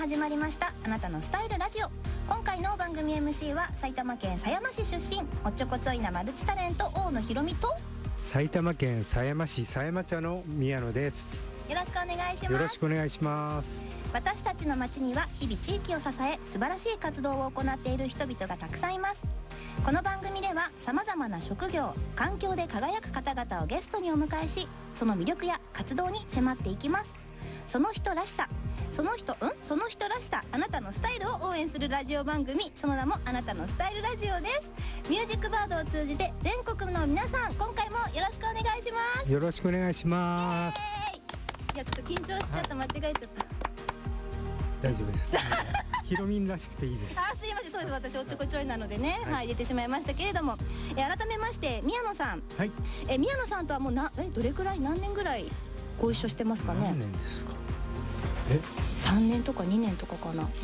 始まりましたあなたのスタイルラジオ。今回の番組 MC は埼玉県狭山市出身、おっちょこちょいなマルチタレント大野ひろみと埼玉県狭山市狭山茶の宮野です。 よろしくお願いします。 よろしくお願いします。 私たちの町には日々地域を支え素晴らしい活動を行っている人々がたくさんいます。この番組では様々な職業、環境で輝く方々をゲストにお迎えし、その魅力や活動に迫っていきます。その人らしさ、その人らしさ、あなたのスタイルを応援するラジオ番組、その名もあなたのスタイルラジオです。ミュージックバードを通じて全国の皆さん、今回もよろしくお願いします。 よろしくお願いします。 いや、ちょっと緊張しちゃった、間違えちゃった。 大丈夫です。ひろみんらしくていいです。 すいません、そうです。私おっちょこちょいなのでね、入れてしまいましたけれども、改めまして宮野さん、 はい。 宮野さんとはもうどれくらい、何年ぐらいご一緒してますかね。 何年ですか。 3年とか2年とかかな。